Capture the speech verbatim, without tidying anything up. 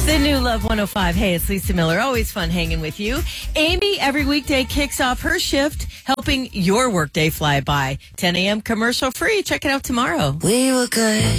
The new Love one oh five. Hey, it's Lisa Miller. Always fun hanging with you. Amy, every weekday, kicks off her shift, helping your workday fly by. ten a.m. commercial free. Check it out tomorrow. We were good.